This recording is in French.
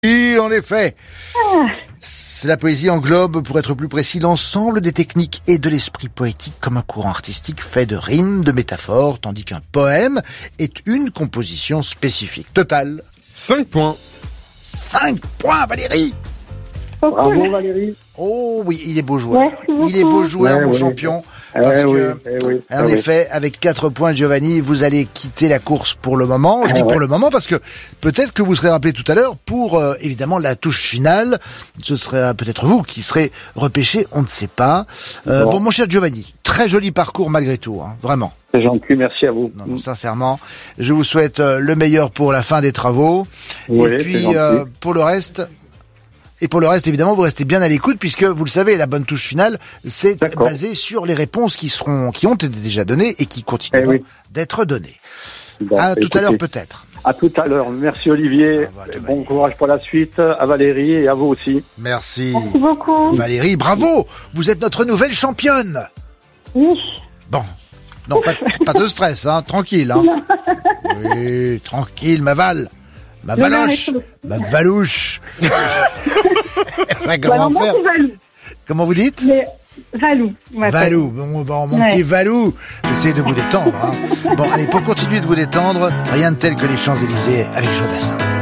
Oui, en effet. La poésie englobe, pour être plus précis, l'ensemble des techniques et de l'esprit poétique comme un courant artistique fait de rimes, de métaphores, tandis qu'un poème est une composition spécifique. Total. 5 points. 5 points, Valérie. Bravo Valérie. Oh oui, il est beau joueur. Merci beaucoup. Il est beau joueur, mon champion. Parce que, en oui. effet, avec 4 points, Giovanni, vous allez quitter la course pour le moment. Je dis pour le moment parce que peut-être que vous serez rappelé tout à l'heure pour, évidemment, la touche finale. Ce serait peut-être vous qui serez repêché, on ne sait pas. Bon, mon cher Giovanni, très joli parcours malgré tout, hein, vraiment. C'est gentil, merci à vous. Non, sincèrement, je vous souhaite le meilleur pour la fin des travaux. Oui, et puis, c'est gentil. pour le reste... Et pour le reste, évidemment, vous restez bien à l'écoute puisque, vous le savez, la bonne touche finale, c'est basé sur les réponses qui ont été déjà données et qui continueront d'être données. Bon, À tout à l'heure, peut-être. À tout à l'heure. Merci Olivier. Bon courage pour la suite. À Valérie et à vous aussi. Merci. Merci beaucoup. Valérie, bravo! Vous êtes notre nouvelle championne. Oui. Bon. Non, pas de stress, hein. Tranquille, hein. Oui, tranquille, ma Val. Ma Valoche, ma Valouche. Comment faire? Comment vous dites? Valou. Valou, mon petit Valou. Essayez de vous détendre. Hein. Bon, allez, pour continuer de vous détendre, rien de tel que les Champs-Élysées avec Jodassin.